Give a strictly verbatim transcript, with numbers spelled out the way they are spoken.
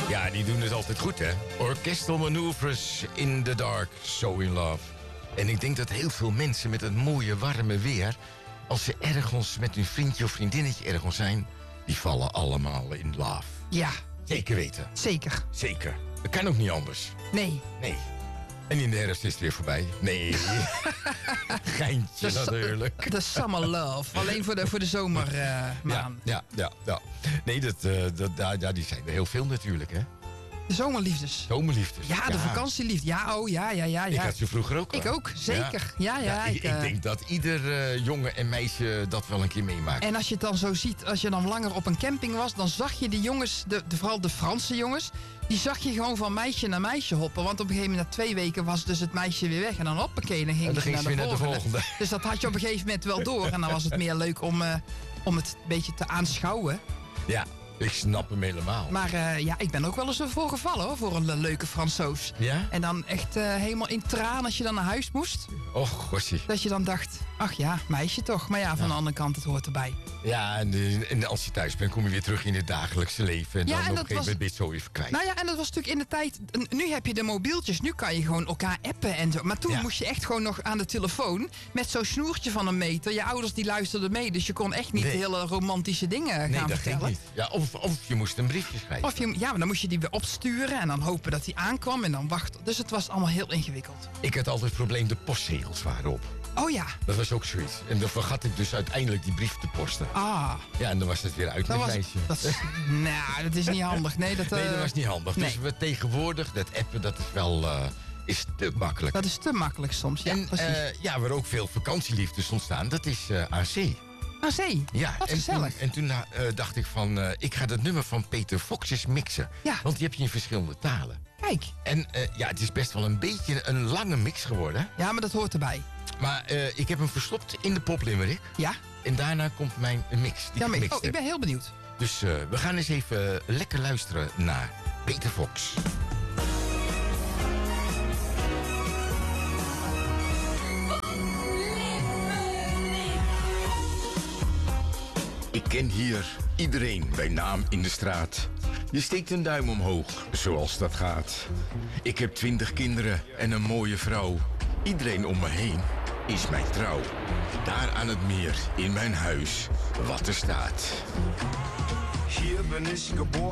Ja, die doen het altijd goed, hè? Orchestral Manoeuvres in the Dark, So in Love. En ik denk dat heel veel mensen met het mooie, warme weer... als ze ergens met hun vriendje of vriendinnetje ergens zijn... die vallen allemaal in love. Ja. Zeker weten. Zeker. Zeker. Dat kan ook niet anders. Nee. Nee. En in de herfst is het weer voorbij. Nee. Geintje natuurlijk. De summer love. Alleen voor de, voor de zomermaand. Uh, ja, ja, ja, ja. Nee, dat, uh, dat, ja, die zijn er heel veel natuurlijk, hè. De zomerliefdes. Zomerliefdes. Ja, de ja. vakantieliefde. Ja, oh, ja, ja, ja, ja. Ik had ze vroeger ook al. Ik ook, zeker. Ja, ja, ja, ja ik, ik, ik denk dat ieder uh, jongen en meisje dat wel een keer meemaakt. En als je het dan zo ziet, als je dan langer op een camping was... dan zag je die jongens, de, de, vooral de Franse jongens... die zag je gewoon van meisje naar meisje hoppen. Want op een gegeven moment, na twee weken, was dus het meisje weer weg. En dan hoppakee, dan ging, dan ging ze ze naar, weer de naar de volgende. Dus dat had je op een gegeven moment wel door. En dan was het meer leuk om, uh, om het een beetje te aanschouwen. Ja. Ik snap hem helemaal. Maar uh, ja, ik ben ook wel eens ervoor gevallen hoor, voor een leuke Fransoos. Ja? En dan echt uh, helemaal in tranen als je dan naar huis moest. Och, gossie. Dat je dan dacht, ach ja, meisje toch. Maar ja, van ja. de andere kant, het hoort erbij. Ja, en, de, en als je thuis bent, kom je weer terug in het dagelijkse leven. En ja, dan en op een gegeven moment ben je het zo even kwijt. Nou ja, en dat was natuurlijk in de tijd... Nu heb je de mobieltjes, nu kan je gewoon elkaar appen en zo. Maar toen ja. moest je echt gewoon nog aan de telefoon... met zo'n snoertje van een meter. Je ouders die luisterden mee, dus je kon echt niet nee. hele romantische dingen gaan nee, dat vertellen. Ging niet. Ja, of, of je moest een briefje schrijven. Of je, ja, maar dan moest je die weer opsturen en dan hopen dat die aankwam en dan wachten. Dus het was allemaal heel ingewikkeld. Ik had altijd het probleem, de postzegels waren op. Oh ja. Dat was ook zoiets. En dan vergat ik dus uiteindelijk die brief te posten. Ah. Ja, en dan was het weer uit met meisje. Dat is, nou, dat is niet handig. Nee, dat, uh, nee, dat was niet handig. Nee. Dus we tegenwoordig, dat appen, dat is wel... Uh, is te makkelijk. Dat is te makkelijk soms, ja, en, precies. Uh, ja, waar ook veel vakantieliefdes ontstaan, dat is uh, A C. A C? Ja, wat en gezellig. Toen, en toen uh, dacht ik van, uh, ik ga dat nummer van Peter Fox eens mixen. Ja. Want die heb je in verschillende talen. Kijk. En uh, ja, het is best wel een beetje een lange mix geworden. Ja, maar dat hoort erbij. Maar uh, ik heb hem verstopt in de poplimerick. Ja. En daarna komt mijn mix. Die ja, maar, ik oh, ik ben heel benieuwd. Dus uh, we gaan eens even lekker luisteren naar Peter Fox. Ik ken hier iedereen bij naam in de straat. Je steekt een duim omhoog, zoals dat gaat. Ik heb twintig kinderen en een mooie vrouw. Iedereen om me heen is mijn trouw. Daar aan het meer, in mijn huis, wat er staat. Hier ben ik geboren.